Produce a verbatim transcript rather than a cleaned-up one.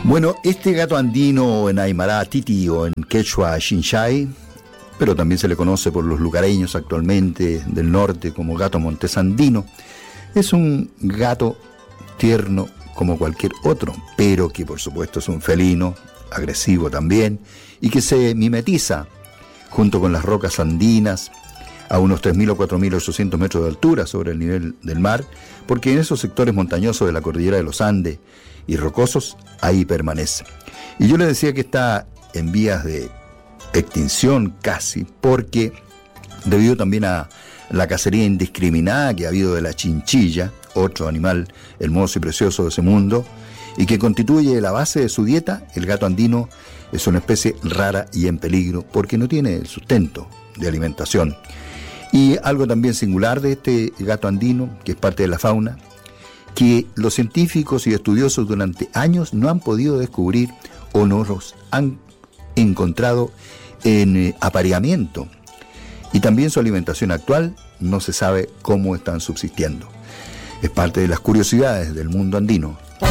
Bueno, este gato andino en Aymara Titi o en quechua Xinchay, pero también se le conoce por los lugareños actualmente del norte como gato montés andino, es un gato tierno como cualquier otro, pero que por supuesto es un felino, agresivo también, y que se mimetiza junto con las rocas andinas a unos tres mil o cuatro mil ochocientos metros de altura sobre el nivel del mar, porque en esos sectores montañosos de la cordillera de los Andes y rocosos, ahí permanece. Y yo le decía que está en vías de extinción casi, porque debido también a la cacería indiscriminada que ha habido de la chinchilla, otro animal hermoso y precioso de ese mundo, y que constituye la base de su dieta, el gato andino es una especie rara y en peligro porque no tiene el sustento de alimentación. Y algo también singular de este gato andino, que es parte de la fauna, que los científicos y estudiosos durante años no han podido descubrir o no los han encontrado en eh, apareamiento. Y también su alimentación actual no se sabe cómo están subsistiendo. Es parte de las curiosidades del mundo andino.